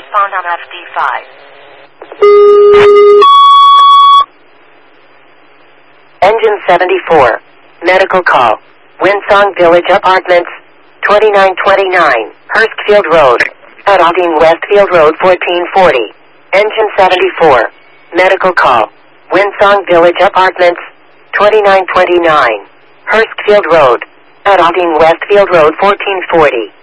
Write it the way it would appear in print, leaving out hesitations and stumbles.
respond on FD5. Engine 74. Medical call. Winsong Village Apartments, 2929, Hurstfield Road. Adalging Westfield Road 1440. Engine 74. Medical call. Winsong Village Apartments, 2929, Hurstfield Road. Adalging Westfield Road 1440.